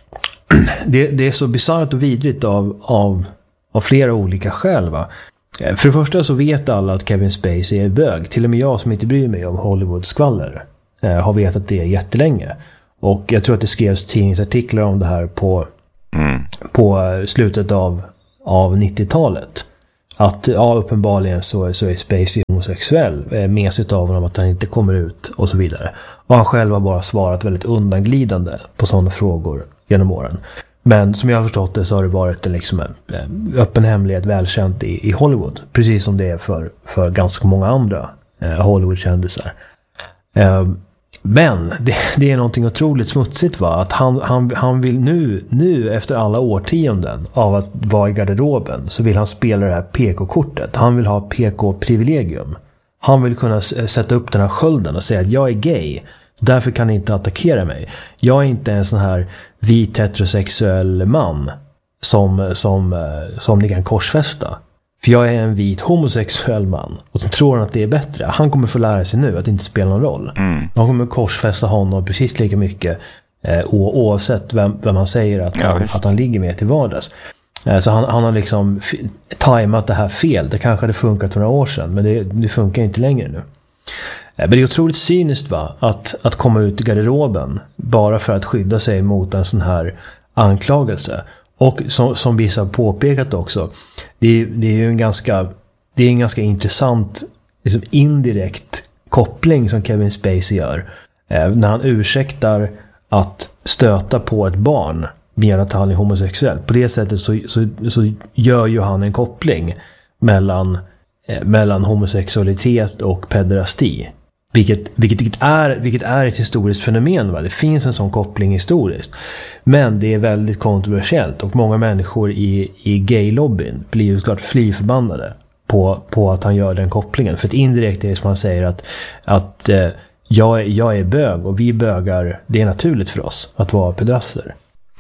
det, det är så bisarrt och vidrigt av, av, av flera olika skäl, va? Uh, för det första så vet alla att Kevin Spacey är bög. Till och med jag som inte bryr mig om Hollywood-skvaller uh, har vetat det jättelänge. Och jag tror att det skrevs tidningsartiklar om det här på, mm. på slutet av, av nittiotalet. Att ja, uppenbarligen så, så är Spacey homosexuell, eh, mesigt av honom att han inte kommer ut och så vidare. Och han själv har bara svarat väldigt undanglidande på sådana frågor genom åren. Men som jag har förstått det så har det varit en liksom, en öppen hemlighet, välkänt i, i Hollywood. Precis som det är för, för ganska många andra eh, Hollywood-kändisar. Eh, Men det, det är någonting otroligt smutsigt, va? Att han, han, han vill nu, nu efter alla årtionden av att vara i garderoben, så vill han spela det här P K-kortet. Han vill ha P K-privilegium. Han vill kunna sätta upp den här skölden och säga att jag är gay, så därför kan ni inte attackera mig. Jag är inte en sån här vit heterosexuell man som, som, som ni kan korsfästa. För jag är en vit homosexuell man. Och så tror han att det är bättre. Han kommer få lära sig nu att det inte spelar någon roll. Mm. De kommer korsfästa honom precis lika mycket. Eh, oavsett vem, vem man säger att, ja, han, att han ligger med till vardags. Eh, så han, han har liksom f- tajmat det här fel. Det kanske hade funkat för några år sedan. Men det, det funkar inte längre nu. Eh, men det är otroligt cyniskt, va? Att, att komma ut i garderoben. Bara för att skydda sig mot en sån här anklagelse. Och som, som vissa har påpekat också, det är, det är ju en ganska, det är en ganska intressant liksom indirekt koppling som Kevin Spacey gör. Eh, när han ursäktar att stöta på ett barn med att han är homosexuell. På det sättet så, så, så gör ju han en koppling mellan, eh, mellan homosexualitet och pederasti. Vilket, vilket, vilket, är, vilket är ett historiskt fenomen, va? Det finns en sån koppling historiskt. Men det är väldigt kontroversiellt. Och många människor i, i gay-lobbyn blir ju klart fly förbannade på, på att han gör den kopplingen. För att indirekt är det som han säger att, att eh, jag, jag är bög och vi bögar, det är naturligt för oss att vara pedraster.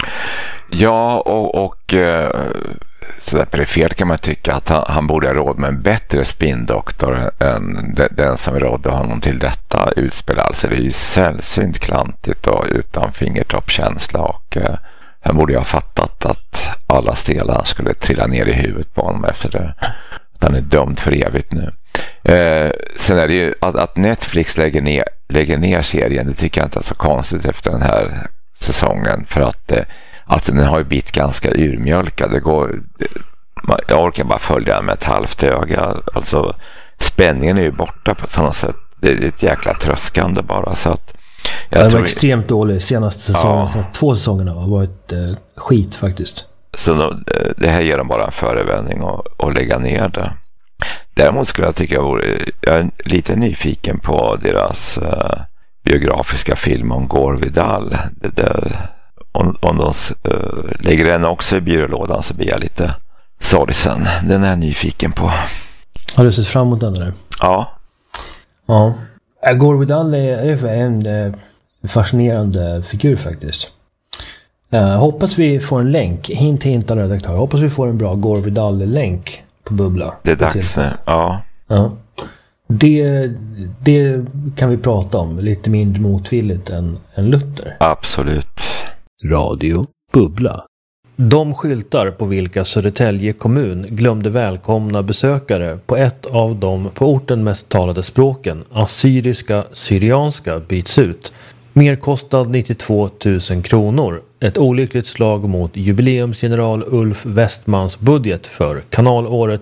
Ja, och, och eh, så där perifert kan man tycka att han, han borde ha råd med en bättre spindoktor än den, den som rådde honom till detta utspel. Alltså det är ju sällsynt klantigt och utan fingertoppkänsla, och eh, han borde ha fattat att alla stelar skulle trilla ner i huvudet på honom efter det. Att han är dömd för evigt nu. Eh, sen är det ju att, att Netflix lägger ner, lägger ner serien, det tycker jag inte är så konstigt efter den här säsongen, för att eh, att den har ju blivit ganska urmjölkad. Det går, jag orkar bara följa med ett halvt öga. Alltså spänningen är ju borta på något sätt. Det är ett jäkla tröskande bara. Så att jag det var tror extremt dåligt senaste säsongen. Ja. Två säsongerna har varit eh, skit faktiskt. Så då, det här ger dem bara en förevändning och, och lägga ner det. Däremot skulle jag tycka jag vore jag är lite nyfiken på deras uh, biografiska film om Gore Vidal. Det där, om, om de uh, lägger den också i byrålådan så blir jag lite sorgsen. Den är jag nyfiken på. Har du sett fram emot den där? Ja. Ja. Gore Vidal är en uh, fascinerande figur faktiskt. Uh, hoppas vi får en länk. Hint, hint, redaktör. Hoppas vi får en bra Gore Vidal-länk på Bubbla. Det är dags nu, ja. Ja. Det, det kan vi prata om lite mindre motvilligt än, än Luther. Absolut. Radio Bubbla. De skyltar på vilka Södertälje kommun glömde välkomna besökare på ett av de på orten mest talade språken, assyriska, syrianska, byts ut. Merkostnad nittiotvå tusen kronor. Ett olyckligt slag mot jubileumsgeneral Ulf Westmans budget för kanalåret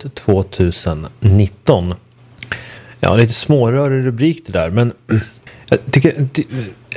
tjugonitton. Ja, lite smårörig rubrik det där, men jag tycker det,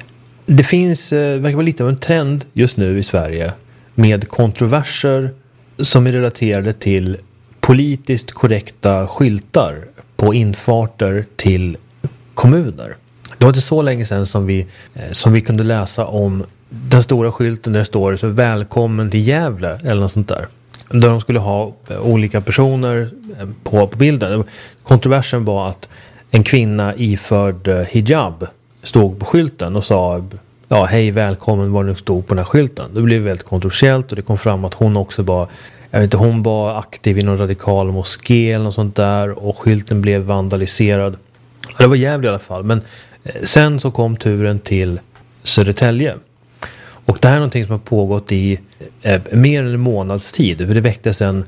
det finns, det verkar vara lite av en trend just nu i Sverige med kontroverser som är relaterade till politiskt korrekta skyltar på infarter till kommuner. Det var inte så länge sedan som vi, som vi kunde läsa om den stora skylten där det står så välkommen till Gävle eller något sånt där. Där de skulle ha olika personer på, på bilden. Kontroversen var att en kvinna iförd hijab stod på skylten och sa ja, hej välkommen var det stod på den här skylten. Det blev väldigt kontroversiellt och det kom fram att hon också var, jag vet inte, hon var aktiv i någon radikal moské eller något sånt där och skylten blev vandaliserad. Det var jävligt i alla fall, men sen så kom turen till Södertälje. Och det här är någonting som har pågått i eh, mer än en månads tid. För det väcktes en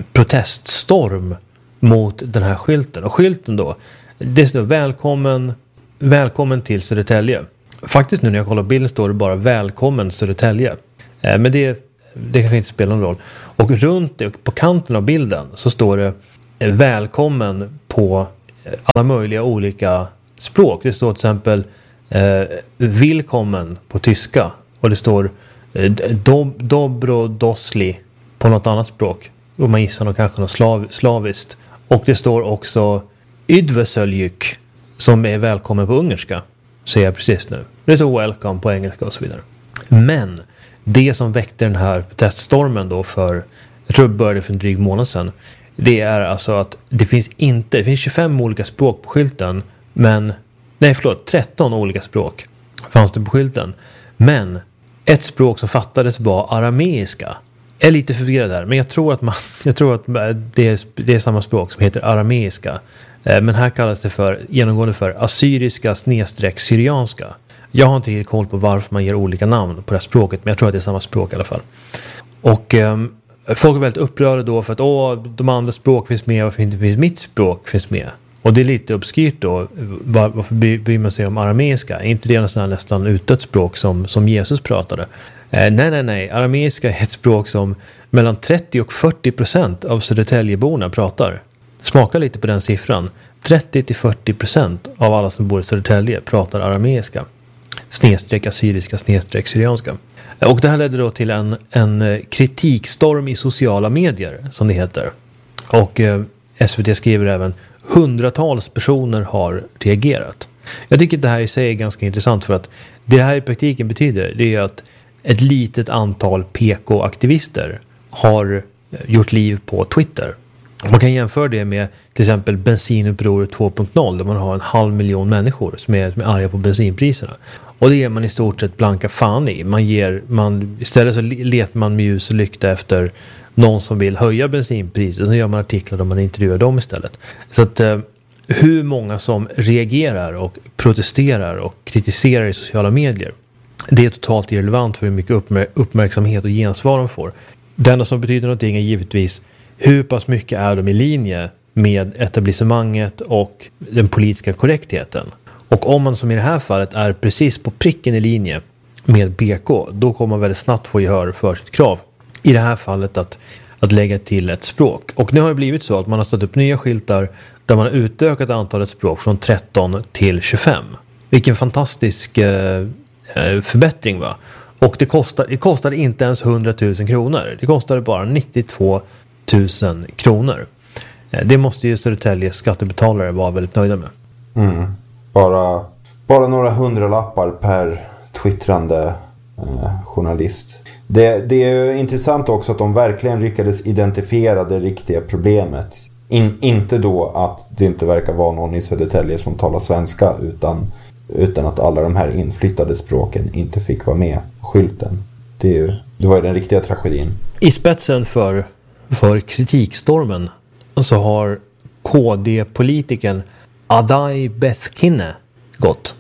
proteststorm mot den här skylten. Och skylten då, det står välkommen, välkommen till Södertälje. Faktiskt nu när jag kollar på bilden står det bara välkommen Södertälje. Eh, men det, det kanske inte spelar någon roll. Och runt det, på kanten av bilden så står det eh, välkommen på alla möjliga olika språk. Det står till exempel eh, willkommen på tyska. Och det står eh, dob, dobro dosli på något annat språk. Och man gissar nog kanske något slav, slaviskt. Och det står också ydvesöljuk som är välkommen på ungerska. Ser jag precis nu. Det står welcome på engelska och så vidare. Men det som väckte den här proteststormen då för, jag tror det började för en dryg månad sedan. Det är alltså att det finns inte, det finns tjugofem olika språk på skylten. Men, nej förlåt, tretton olika språk fanns det på skylten. Men ett språk som fattades var arameiska. Jag är lite förvirrad där, men jag tror att, man, jag tror att det, är, det är samma språk som heter arameiska. Men här kallas det för, genomgående för assyriska snedstreck syrianska. Jag har inte helt koll på varför man ger olika namn på det här språket, men jag tror att det är samma språk i alla fall. Och um, folk är väldigt upprörda då för att åh, de andra språk finns med, varför inte finns mitt språk finns med. Och det är lite obskyrt då. Var, varför bryr man sig om arameiska? Är inte det nästan, nästan utdött språk som, som Jesus pratade? Eh, nej, nej, nej. Arameiska är ett språk som mellan trettio och fyrtio procent av Södertäljeborna pratar. Smaka lite på den siffran. trettio till fyrtio procent av alla som bor i Södertälje pratar arameiska. Snedstreck assyriska, snedstreck syrianska. Och det här ledde då till en, en kritikstorm i sociala medier, som det heter. Och eh, S V T skriver även hundratals personer har reagerat. Jag tycker att det här i sig är ganska intressant för att det här i praktiken betyder det är att ett litet antal P K-aktivister har gjort liv på Twitter. Man kan jämföra det med till exempel bensinupproret två punkt noll där man har en halv miljon människor som är, som är arga på bensinpriserna. Och det ger man i stort sett blanka fan i. Man ger, man, istället så letar man med ljus och lykta efter någon som vill höja bensinpriset. Så gör man artiklar där man intervjuar dem istället. Så att eh, hur många som reagerar och protesterar och kritiserar i sociala medier, det är totalt irrelevant för hur mycket uppmär- uppmärksamhet och gensvar de får. Det enda som betyder någonting är givetvis hur pass mycket är de i linje med etablissemanget och den politiska korrektheten. Och om man som i det här fallet är precis på pricken i linje med B K, då kommer man väldigt snabbt få gehör för sitt krav. I det här fallet att, att lägga till ett språk. Och nu har det blivit så att man har satt upp nya skyltar där man har utökat antalet språk från tretton till tjugofem. Vilken fantastisk eh, förbättring, va? Och det kostade, det kostade inte ens hundratusen kronor. Det kostade bara nittiotvå tusen kronor. Det måste ju Södertäljes skattebetalare vara väldigt nöjda med. Mm. Bara, bara några hundralappar per twittrande eh, journalist. Det, det är intressant också att de verkligen lyckades identifiera det riktiga problemet. In, inte då att det inte verkar vara någon i Södertälje som talar svenska utan, utan att alla de här inflyttade språken inte fick vara med på skylten. Det, är ju, det var ju den riktiga tragedin. I spetsen för, för kritikstormen så har K D-politikern Adai Bethkinne gått.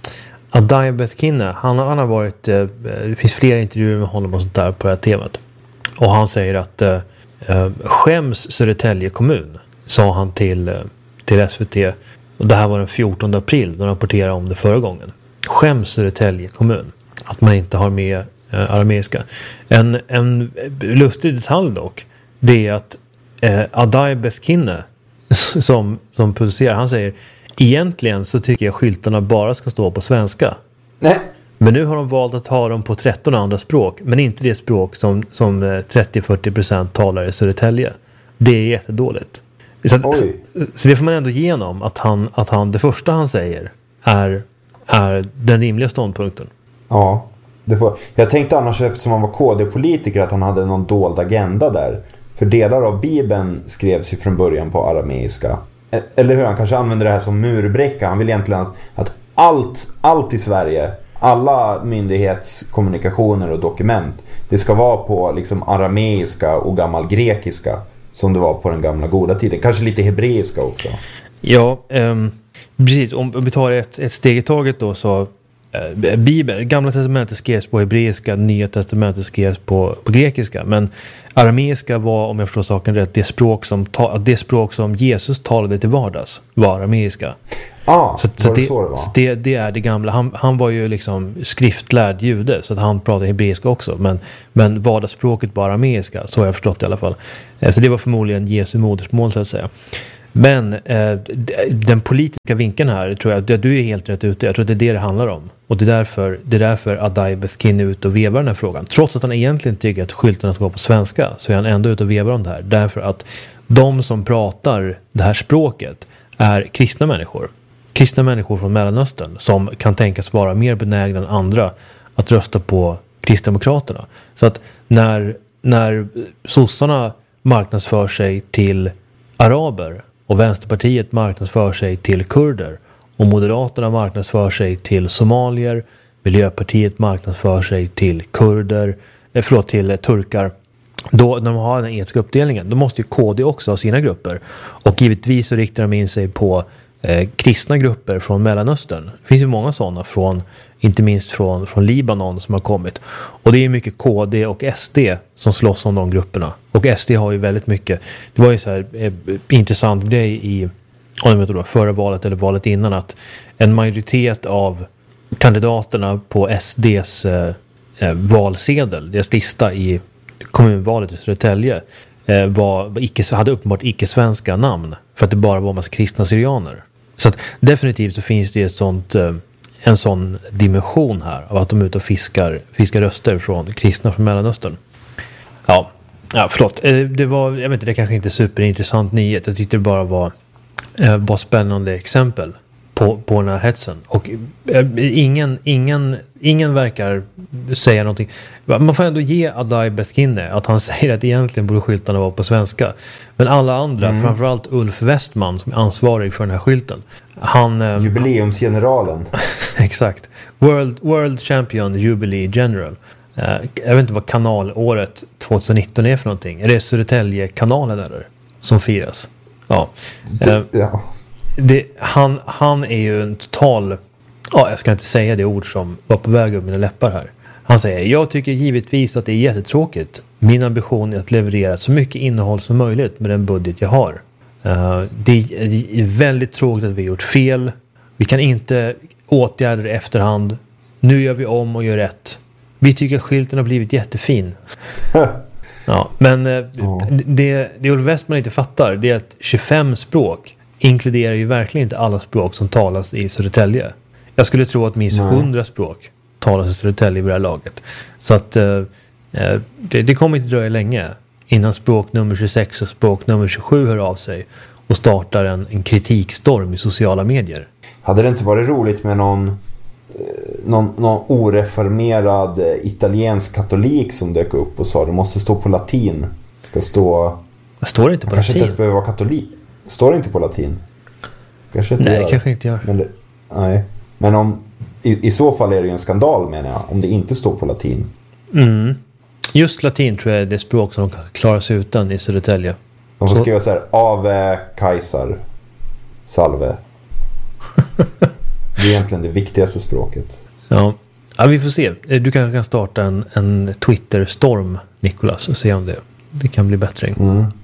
Adai Bethkinne, han, han har varit, eh, det finns flera intervjuer med honom och sånt där på det här temat. Och han säger att eh, skäms Södertälje kommun, sa han till, till S V T. Och det här var den fjortonde april, de rapporterade om det förra gången. skäms Södertälje kommun att man inte har med eh, arameiska. En, en lustig detalj dock, det är att eh, Adai Bethkinne som, som producerar, han säger egentligen så tycker jag skyltarna bara ska stå på svenska. Nej. Men nu har de valt att ha dem på tretton andra språk, men inte det språk som, som trettio till fyrtio procent talar i Södertälje. Det är jättedåligt. Så, att, så, så det får man ändå igenom att han, att han, det första han säger är, är den rimliga ståndpunkten. Ja, det får, jag tänkte annars eftersom han var K D-politiker att han hade någon dold agenda där. För delar av Bibeln skrevs ju från början på arameiska. Eller hur, han kanske använder det här som murbräcka. Han vill egentligen att, att allt, allt i Sverige, alla myndighetskommunikationer och dokument, det ska vara på liksom arameiska och gammal grekiska som det var på den gamla goda tiden. Kanske lite hebreiska också. Ja, um, precis. Om, om vi tar ett, ett steg i taget då så uh, Bibeln, gamla testamentet skrevs på hebreiska, nya testamentet skrevs på, på grekiska. Men arameiska var, om jag förstår saken rätt, det språk som, ta, det språk som Jesus talade till vardags var arameiska. Ah, så, så, det, så, det, var. så det, det är det gamla. Han, han var ju liksom skriftlärd jude, så att han pratade hebreiska också. Men, men vardagsspråket var arameiska, så har jag förstått i alla fall. Så det var förmodligen Jesu modersmål så att säga. Men eh, den politiska vinkeln här tror jag, du är helt rätt ute. Jag tror att det är det det handlar om. Och det är därför, det är därför Adai Bethkinne är ute och vevar den här frågan. Trots att han egentligen tycker att skyltarna ska vara på svenska, så är han ändå ute och vevar om det här. Därför att de som pratar det här språket är kristna människor. Kristna människor från Mellanöstern som kan tänkas vara mer benägna än andra att rösta på Kristdemokraterna. Så att när, när sossarna marknadsför sig till araber och Vänsterpartiet marknadsför sig till kurder och Moderaterna marknadsför sig till somalier, Miljöpartiet marknadsför sig till kurder, eh, förlåt, till turkar. Då, när de har den etiska uppdelningen, då måste ju K D också ha sina grupper. Och givetvis så riktar de in sig på eh, kristna grupper från Mellanöstern. Det finns ju många sådana, från, inte minst från, från Libanon som har kommit. Och det är mycket K D och S D som slåss om de grupperna. Och S D har ju väldigt mycket, det var ju så här eh, intressant grej i om jag vet då, förra valet eller valet innan, att en majoritet av kandidaterna på S D:s eh, valsedel, deras lista i kommunvalet i Södertälje, eh, var, icke, hade uppenbart icke-svenska namn för att det bara var en massa kristna syrianer. Så att definitivt så finns det ett sånt, eh, en sån dimension här av att de är ute och fiskar, fiskar röster från kristna från Mellanöstern. Ja, ja förlåt. Eh, det var, jag vet inte, det kanske inte är superintressant nyhet. Jag tyckte det bara var eh, var spännande exempel på, på den här hetsen. Och eh, ingen, ingen, ingen verkar säga någonting. Man får ändå ge Adai Bethkinne att han säger att egentligen borde skyltarna vara på svenska. Men alla andra, mm. framförallt Ulf Westman som är ansvarig för den här skylten. Han, eh, Jubileumsgeneralen. Exakt. World, World Champion Jubilee General. Uh, jag vet inte vad kanalåret tjugonitton är för någonting. Är det Södertälje-kanalen eller? Som firas. Ja. Det, uh, ja. Det, han, han är ju en total... Ja, jag ska inte säga det ord som var på väg upp mina läppar här. Han säger, jag tycker givetvis att det är jättetråkigt. Min ambition är att leverera så mycket innehåll som möjligt med den budget jag har. Uh, det är väldigt tråkigt att vi har gjort fel. Vi kan inte åtgärda det i efterhand. Nu gör vi om och gör rätt. Vi tycker att skylten har blivit jättefin. Ja, men uh, oh. det, det Ulf Westman inte fattar, det är att tjugofem språk inkluderar ju verkligen inte alla språk som talas i Södertälje. Jag skulle tro att minst hundra språk talas i Södertälje vid det här laget. Så att uh, det, det kommer inte dröja länge innan språk nummer tjugosex och språk nummer tjugosju hör av sig och startar en, en kritikstorm i sociala medier. Hade det inte varit roligt med någon, någon, någon oreformerad italiensk katolik som dök upp och sa det måste stå på latin? Ska stå... Står det inte på kanske latin? Kanske inte ens behöver vara katolik. Står det inte på latin? Kanske inte nej, gör. det kanske inte gör. Men det, nej. Men om, i, i så fall är det ju en skandal menar jag, om det inte står på latin. Mm. Just latin tror jag är det språk som de kan klara sig utan i Södertälje. De får så. Skriva så här, Ave Kajsar Salve. Det är egentligen det viktigaste språket. Ja, ja vi får se. Du kanske kan starta en, en Twitter-storm, Nicolas, och se om det, det kan bli bättre. Mm.